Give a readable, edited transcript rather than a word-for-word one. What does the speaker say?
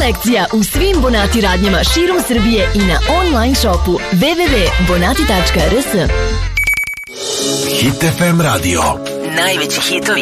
selekcija u svim Bonati radnjama širom Srbije i na online shopu www.bonati.rs. Hit FM radio. Najveći hitovi